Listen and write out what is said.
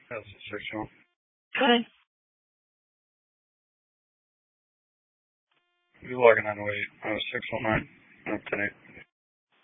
That's a 6-1. Okay. You're logging on way 619 up to date.